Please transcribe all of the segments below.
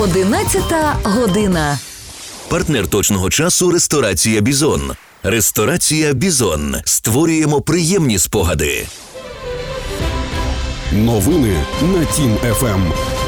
11 година. Партнер точного часу – ресторація «Бізон». Ресторація «Бізон». Створюємо приємні спогади. Новини на Тім ФМ.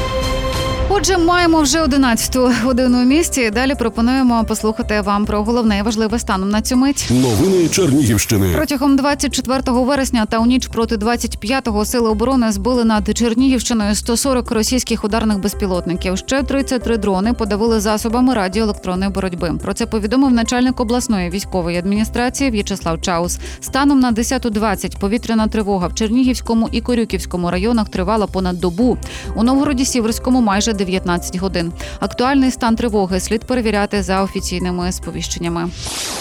Отже, маємо вже 11-ту годину у місті. Далі пропонуємо послухати вам про головне і важливе станом на цю мить. Новини Чернігівщини. Протягом 24 вересня та у ніч проти 25-го Сили оборони збили над Чернігівщиною 140 російських ударних безпілотників. Ще 33 дрони подавили засобами радіоелектронної боротьби. Про це повідомив начальник обласної військової адміністрації В'ячеслав Чаус. Станом на 10:20 повітряна тривога в Чернігівському і Корюківському районах тривала понад добу. У Новгороді-Сіверському майже 19 годин. Актуальний стан тривоги слід перевіряти за офіційними сповіщеннями.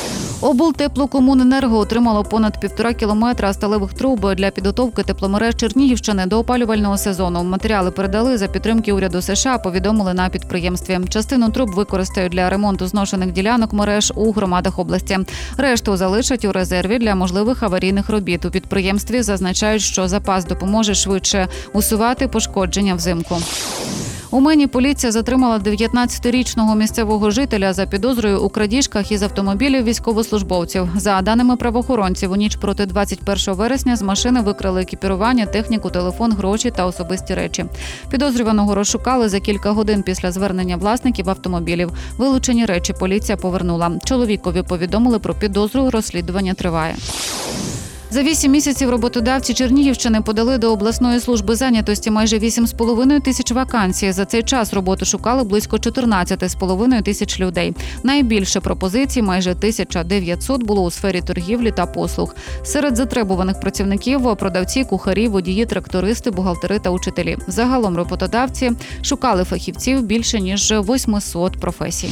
Облтеплокомуненерго отримало понад 1,5 кілометра сталевих труб для підготовки тепломереж Чернігівщини до опалювального сезону. Матеріали передали за підтримки уряду США, повідомили на підприємстві. Частину труб використають для ремонту зношених ділянок мереж у громадах області. Решту залишать у резерві для можливих аварійних робіт. У підприємстві зазначають, що запас допоможе швидше усувати пошкодження взимку. У Мені поліція затримала 19-річного місцевого жителя за підозрою у крадіжках із автомобілів військовослужбовців. За даними правоохоронців, у ніч проти 21 вересня з машини викрали екіпірування, техніку, телефон, гроші та особисті речі. Підозрюваного розшукали за кілька годин після звернення власників автомобілів. Вилучені речі поліція повернула. Чоловікові повідомили про підозру, розслідування триває. За 8 місяців роботодавці Чернігівщини подали до обласної служби зайнятості майже 8,5 тисяч вакансій. За цей час роботу шукали близько 14,5 тисяч людей. Найбільше пропозицій, майже 1900, було у сфері торгівлі та послуг. Серед затребуваних працівників – продавці, кухарі, водії, трактористи, бухгалтери та учителі. Загалом роботодавці шукали фахівців більше ніж 800 професій.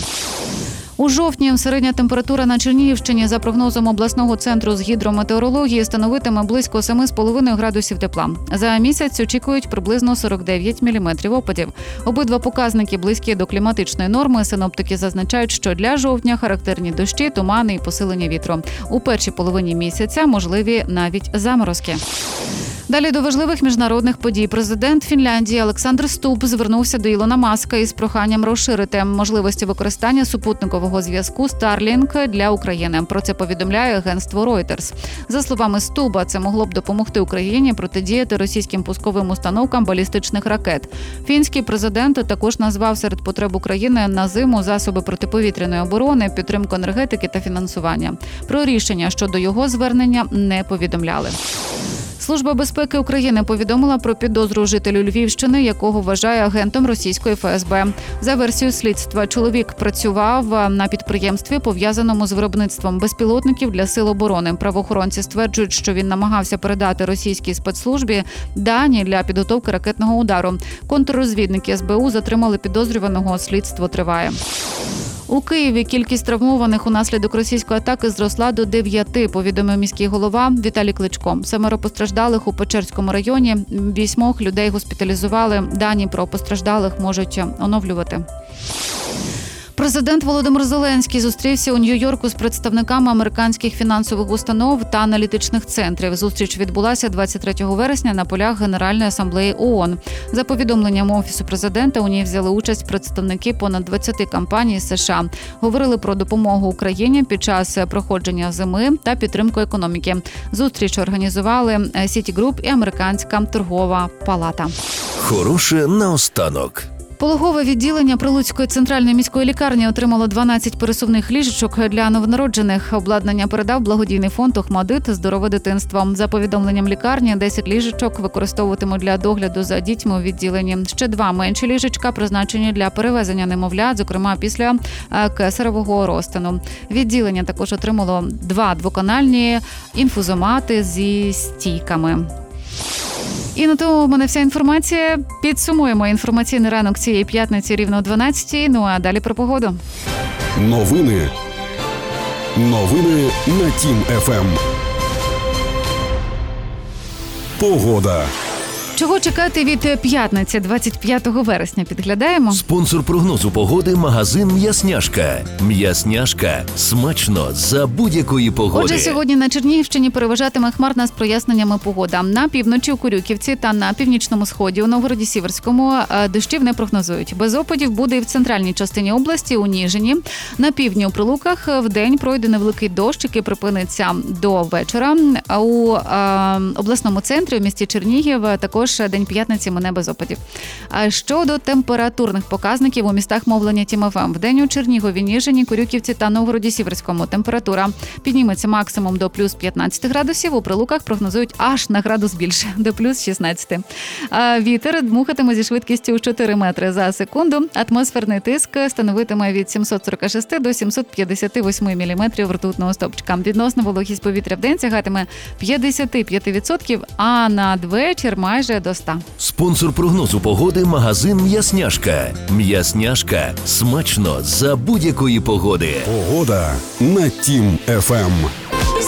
У жовтні середня температура на Чернігівщині, за прогнозом обласного центру з гідрометеорології, становитиме близько 7,5 градусів тепла. За місяць очікують приблизно 49 міліметрів опадів. Обидва показники близькі до кліматичної норми. Синоптики зазначають, що для жовтня характерні дощі, тумани і посилення вітру. У першій половині місяця можливі навіть заморозки. Далі до важливих міжнародних подій. Президент Фінляндії Олександр Стуб звернувся до Ілона Маска із проханням розширити можливості використання супутникового зв'язку Starlink для України. Про це повідомляє агентство Reuters. За словами Стуба, це могло б допомогти Україні протидіяти російським пусковим установкам балістичних ракет. Фінський президент також назвав серед потреб України на зиму засоби протиповітряної оборони, підтримку енергетики та фінансування. Про рішення щодо його звернення не повідомляли. Служба безпеки України повідомила про підозру жителю Львівщини, якого вважає агентом російської ФСБ. За версією слідства, чоловік працював на підприємстві, пов'язаному з виробництвом безпілотників для сил оборони. Правоохоронці стверджують, що він намагався передати російській спецслужбі дані для підготовки ракетного удару. Контррозвідники СБУ затримали підозрюваного, слідство триває. У Києві кількість травмованих унаслідок російської атаки зросла до 9, повідомив міський голова Віталій Кличко. 7 постраждалих у Печерському районі, 8 людей госпіталізували. Дані про постраждалих можуть оновлювати. Президент Володимир Зеленський зустрівся у Нью-Йорку з представниками американських фінансових установ та аналітичних центрів. Зустріч відбулася 23 вересня на полях Генеральної асамблеї ООН. За повідомленням Офісу президента, у ній взяли участь представники понад 20 компаній з США. Говорили про допомогу Україні під час проходження зими та підтримку економіки. Зустріч організували Citigroup і Американська торгова палата. Хороше наостанок. Пологове відділення Прилуцької центральної міської лікарні отримало 12 пересувних ліжечок для новонароджених. Обладнання передав благодійний фонд «Охмадит. Здорове дитинство». За повідомленням лікарні, 10 ліжечок використовуватимуть для догляду за дітьми у відділенні. Ще 2 менші ліжечка призначені для перевезення немовлят, зокрема після кесаревого розтину. Відділення також отримало 2 двоканальні інфузомати зі стійками. І на тому в мене вся інформація. Підсумуємо інформаційний ранок цієї п'ятниці рівно о 12-й. Ну а далі про погоду. Новини на Тім ФМ. Погода. Чого чекати від п'ятниці 25 вересня? Підглядаємо. Спонсор прогнозу погоди – магазин «М'ясняшка». «М'ясняшка» – смачно за будь-якої погоди. Отже, сьогодні на Чернігівщині переважатиме хмарна з проясненнями погода. На півночі у Курюківці та на північному сході у Новгороді-Сіверському дощів не прогнозують. Без опадів буде і в центральній частині області, у Ніжині. На півдні у Прилуках вдень пройде невеликий дощ, який припиниться до вечора. А у обласному центрі у місті Чернігів також день п'ятниці мине без опадів. А щодо температурних показників у містах мовлення Тім ФМ. Вдень у Чернігові, Ніжині, Курюківці та Новгороді-Сіверському температура підніметься максимум до плюс 15 градусів. У Прилуках прогнозують аж на градус більше, до плюс 16. А вітер дмухатиме зі швидкістю 4 метри за секунду. Атмосферний тиск становитиме від 746 до 758 міліметрів ртутного стовпчика. Відносна вологість повітря вдень сягатиме 55%, а надвечір майже до 100%. Спонсор прогнозу погоди – магазин «М'ясняшка». «М'ясняшка» – смачно за будь-якої погоди. Погода на Тім ФМ.